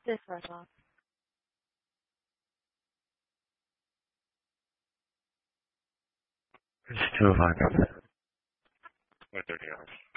This was all. It's 2 o'clock. Or 30 hours.